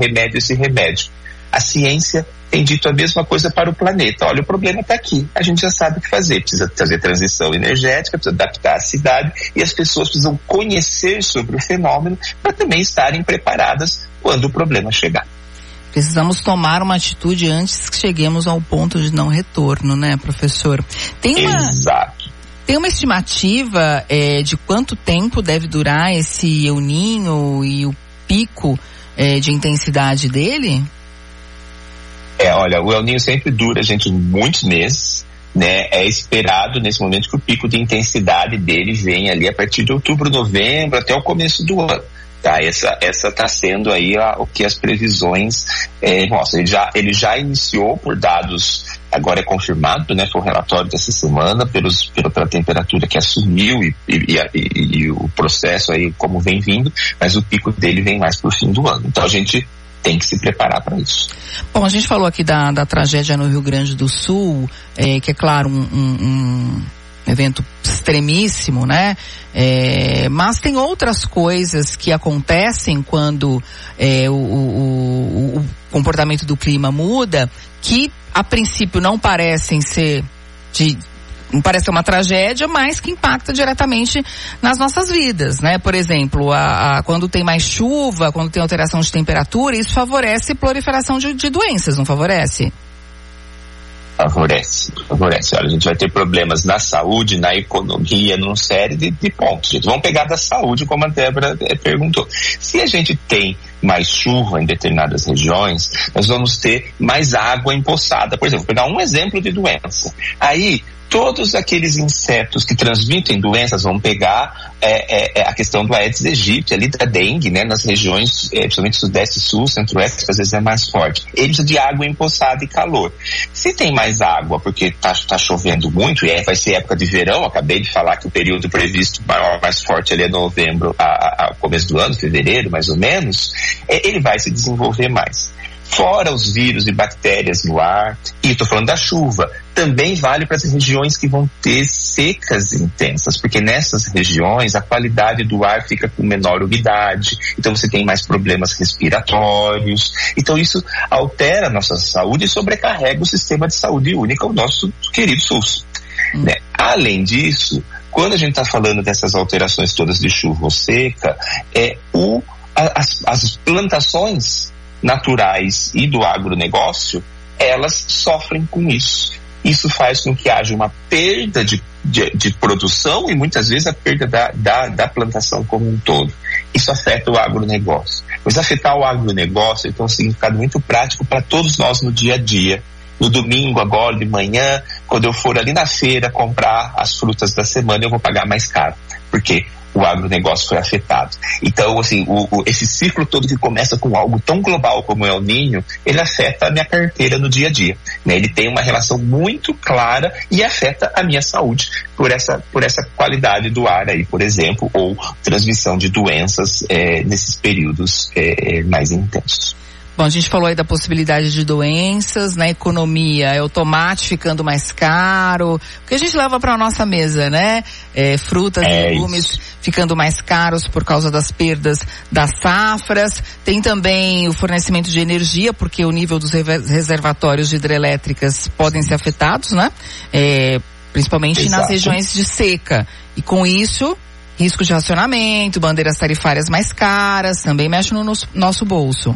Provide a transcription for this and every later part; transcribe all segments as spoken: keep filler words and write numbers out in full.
remédio, esse remédio. A ciência tem dito a mesma coisa para o planeta. Olha, o problema está aqui. A gente já sabe o que fazer. Precisa fazer transição energética, precisa adaptar a cidade e as pessoas precisam conhecer sobre o fenômeno para também estarem preparadas quando o problema chegar. Precisamos tomar uma atitude antes que cheguemos ao ponto de não retorno, né, professor? Tem uma, Exato. Tem uma estimativa é, de quanto tempo deve durar esse El Niño e o pico é, de intensidade dele? É, olha, o El Niño sempre dura, gente, muitos meses, né? É esperado nesse momento que o pico de intensidade dele venha ali a partir de outubro, novembro, até o começo do ano. Tá, essa essa está sendo aí a, o que as previsões é, mostram. Ele já, ele já iniciou por dados, agora é confirmado, né? Foi o relatório dessa semana, pelos, pela, pela temperatura que assumiu e, e, e, e, e o processo aí como vem vindo, mas o pico dele vem mais pro fim do ano. Então a gente tem que se preparar para isso. Bom, a gente falou aqui da, da tragédia no Rio Grande do Sul, é, que é claro um, um, um evento extremíssimo, né? É, mas tem outras coisas que acontecem quando é, o, o, o comportamento do clima muda, que a princípio não parecem ser de não parece ser uma tragédia, mas que impacta diretamente nas nossas vidas, né? Por exemplo, a, a, quando tem mais chuva, quando tem alteração de temperatura, isso favorece a proliferação de, de doenças, não favorece? Favorece, favorece. Olha, a gente vai ter problemas na saúde, na economia, numa série de, de pontos. Gente, vamos pegar da saúde, como a Débora eh, perguntou. Se a gente tem mais chuva em determinadas regiões, nós vamos ter mais água empoçada. Por exemplo, vou pegar um exemplo de doença. Aí, todos aqueles insetos que transmitem doenças vão pegar é, é, a questão do Aedes aegypti, ali da dengue, né, nas regiões, é, principalmente sudeste e sul, centro-oeste, que às vezes é mais forte. Ele precisa de água empoçada e calor. Se tem mais água, porque tá, tá chovendo muito, e aí vai ser época de verão, acabei de falar que o período previsto maior, mais forte ali é novembro, a, a começo do ano, fevereiro, mais ou menos, é, ele vai se desenvolver mais. Fora os vírus e bactérias no ar, e estou falando da chuva, também vale para as regiões que vão ter secas intensas, porque nessas regiões a qualidade do ar fica com menor umidade, então você tem mais problemas respiratórios, então isso altera a nossa saúde e sobrecarrega o sistema de saúde única, o nosso querido SUS. Hum. Né? Além disso, quando a gente está falando dessas alterações todas de chuva ou seca, é o, a, as, as plantações naturais e do agronegócio, elas sofrem com isso. Isso faz com que haja uma perda de, de, de produção e muitas vezes a perda da, da, da plantação como um todo. Isso afeta o agronegócio. Mas afetar o agronegócio tem um significado muito prático para todos nós no dia a dia. No domingo, agora de manhã, quando eu for ali na feira comprar as frutas da semana, eu vou pagar mais caro. Por quê? O agronegócio foi afetado. Então, assim, o, o, esse ciclo todo que começa com algo tão global como é o El Niño, ele afeta a minha carteira no dia a dia, né? Ele tem uma relação muito clara e afeta a minha saúde por essa, por essa qualidade do ar aí, por exemplo, ou transmissão de doenças é, nesses períodos é, mais intensos. Bom, a gente falou aí da possibilidade de doenças, na economia, é o tomate ficando mais caro, o que a gente leva para a nossa mesa, né? É, frutas, é legumes isso. ficando mais caros por causa das perdas das safras. Tem também o fornecimento de energia, porque o nível dos reservatórios de hidrelétricas podem ser afetados, né? É, principalmente Exato. Nas regiões de seca. E com isso, risco de racionamento, bandeiras tarifárias mais caras, também mexe no nosso, nosso bolso.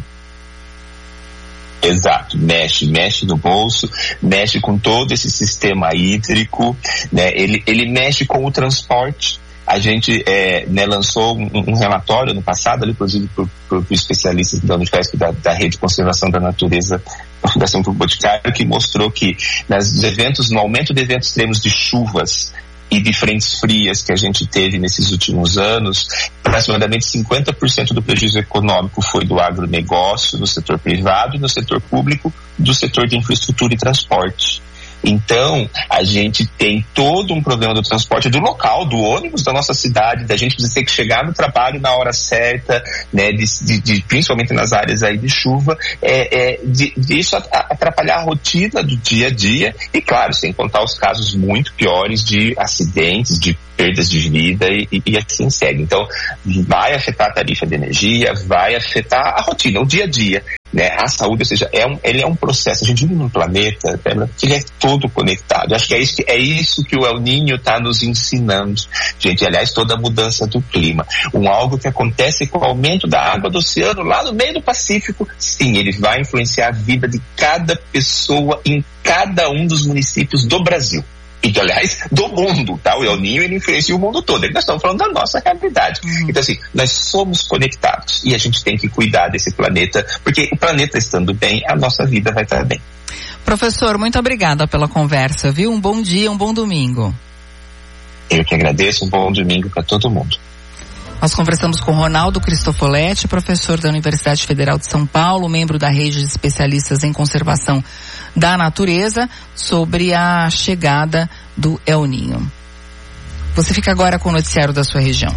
Exato, mexe, mexe no bolso, mexe com todo esse sistema hídrico, né? Ele, ele mexe com o transporte. A gente é, né, lançou um, um relatório no passado, ali, produzido por, por, por especialistas da Unifesp, da, da Rede de Conservação da Natureza, da Fundação para o Boticário, que mostrou que nos eventos, no aumento de eventos extremos de chuvas e de frentes frias que a gente teve nesses últimos anos, aproximadamente cinquenta por cento do prejuízo econômico foi do agronegócio, do setor privado e no setor público, do setor de infraestrutura e transporte. Então, a gente tem todo um problema do transporte do local, do ônibus da nossa cidade, da gente precisa ter que chegar no trabalho na hora certa, né, de, de, de, principalmente nas áreas aí de chuva, é, é, de, de isso atrapalhar a rotina do dia a dia e, claro, sem contar os casos muito piores de acidentes, de perdas de vida e, e, e assim segue. Então, vai afetar a tarifa de energia, vai afetar a rotina, o dia a dia, né? A saúde, ou seja, é um, ele é um processo. A gente vive num planeta que ele é todo conectado. Acho que é isso que, é isso que o El Niño está nos ensinando, gente. Aliás, toda a mudança do clima. Um algo que acontece com o aumento da água do oceano lá no meio do Pacífico, sim, ele vai influenciar a vida de cada pessoa em cada um dos municípios do Brasil. E, aliás, do mundo, tá? O El Niño, ele influencia o mundo todo. Nós estamos falando da nossa realidade. Uhum. Então, assim, nós somos conectados e a gente tem que cuidar desse planeta, porque o planeta estando bem, a nossa vida vai estar bem. Professor, muito obrigada pela conversa, viu? Um bom dia, um bom domingo. Eu que agradeço, um bom domingo para todo mundo. Nós conversamos com Ronaldo Cristofoletti, professor da Universidade Federal de São Paulo, membro da rede de especialistas em conservação da natureza, sobre a chegada do El Niño. Você fica agora com o noticiário da sua região.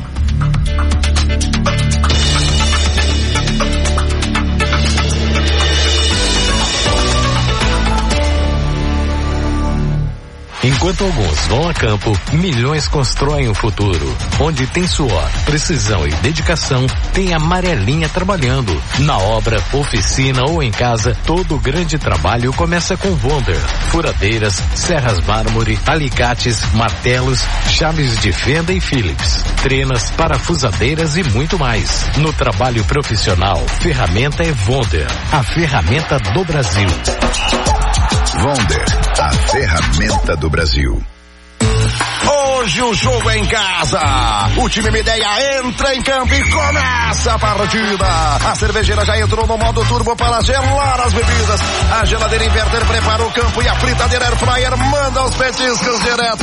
Enquanto alguns vão a campo, milhões constroem o futuro. Onde tem suor, precisão e dedicação, tem a Amarelinha trabalhando. Na obra, oficina ou em casa, todo grande trabalho começa com Wonder. Furadeiras, serras mármore, alicates, martelos, chaves de fenda e Phillips, trenas, parafusadeiras e muito mais. No trabalho profissional, ferramenta é Wonder, a ferramenta do Brasil. Wonder, a ferramenta do Brasil. Hoje o jogo é em casa. O time Mideia entra em campo e começa a partida. A cervejeira já entrou no modo turbo para gelar as bebidas. A geladeira inverter prepara o campo e a fritadeira air fryer manda os petiscos direto